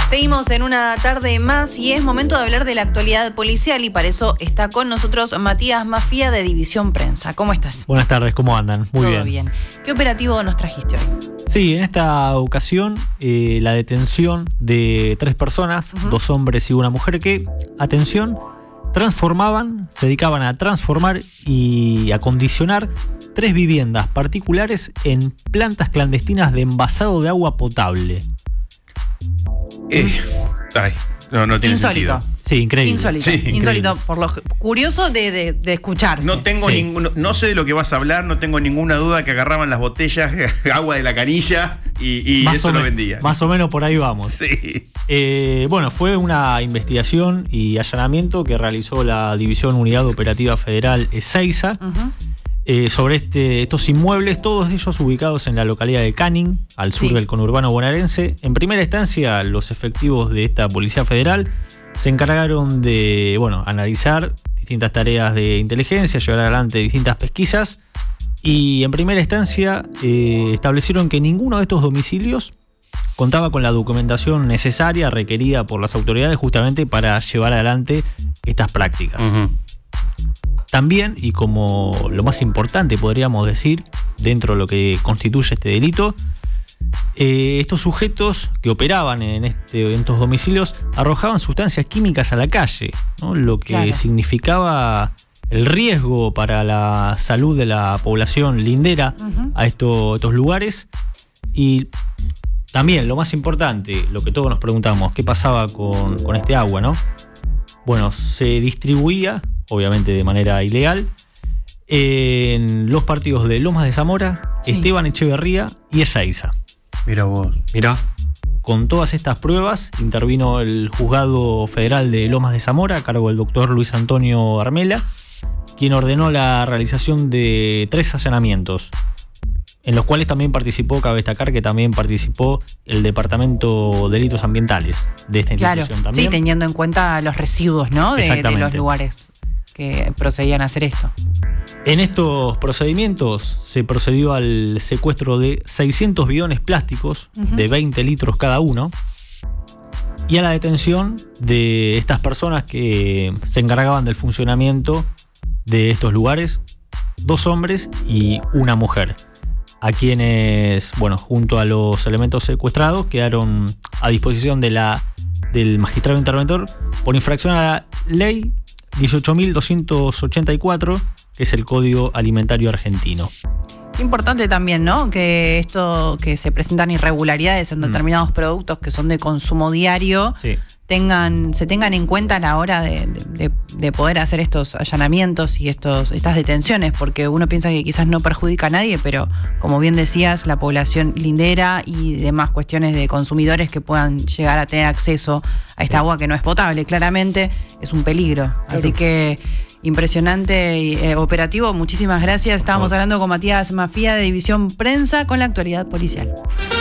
Seguimos en una tarde más y es momento de hablar de la actualidad policial y para eso está con nosotros Matías Mafía de División Prensa. ¿Cómo estás? Buenas tardes, ¿cómo andan? Muy bien. Todo bien. ¿Qué operativo nos trajiste hoy? Sí, en esta ocasión la detención de 3 personas, 2 hombres y una mujer que, atención, se dedicaban a transformar y acondicionar 3 viviendas particulares en plantas clandestinas de envasado de agua potable. No tiene insólito. sentido. Sí, increíble. Insólito. Sí, Insólito, por lo curioso de escucharse. No tengo no sé de lo que vas a hablar, no tengo ninguna duda que agarraban las botellas, agua de la canilla y eso lo vendían. Más o menos por ahí vamos. Sí. Bueno, fue una investigación y allanamiento que realizó la División Unidad Operativa Federal Ezeiza. Sobre estos inmuebles, todos ellos ubicados en la localidad de Canning, al sur del conurbano bonaerense. En primera instancia, los efectivos de esta Policía Federal se encargaron de analizar distintas tareas de inteligencia, llevar adelante distintas pesquisas y en primera instancia establecieron que ninguno de estos domicilios contaba con la documentación necesaria requerida por las autoridades justamente para llevar adelante estas prácticas. También, y como lo más importante podríamos decir, dentro de lo que constituye este delito, estos sujetos que operaban en estos domicilios arrojaban sustancias químicas a la calle, ¿no? Lo que significaba el riesgo para la salud de la población lindera a estos lugares. Y también, lo más importante, lo que todos nos preguntamos, ¿qué pasaba con este agua, no? Bueno, se distribuía, obviamente de manera ilegal, en los partidos de Lomas de Zamora, Esteban Echeverría y Ezeiza. Mira vos. Mira. Con todas estas pruebas intervino el Juzgado Federal de Lomas de Zamora a cargo del doctor Luis Antonio Armela, quien ordenó la realización de 3 allanamientos, en los cuales también participó, cabe destacar que también participó el Departamento de Delitos Ambientales de esta institución también. Sí, teniendo en cuenta los residuos, ¿no? de los lugares que procedían a hacer esto. En estos procedimientos se procedió al secuestro de 600 bidones plásticos de 20 litros cada uno y a la detención de estas personas que se encargaban del funcionamiento de estos lugares, 2 hombres y una mujer, a quienes, junto a los elementos secuestrados, quedaron a disposición del magistrado interventor por infracción a la ley 18.284, que es el Código Alimentario Argentino. Importante también, ¿no? Que se presentan irregularidades en determinados productos que son de consumo diario, se tengan en cuenta a la hora de poder hacer estos allanamientos y estas detenciones, porque uno piensa que quizás no perjudica a nadie, pero como bien decías, la población lindera y demás cuestiones de consumidores que puedan llegar a tener acceso a esta agua que no es potable, claramente es un peligro. Claro. Así que impresionante operativo, muchísimas gracias. Estábamos hablando con Matías Mafía de División Prensa con la actualidad policial.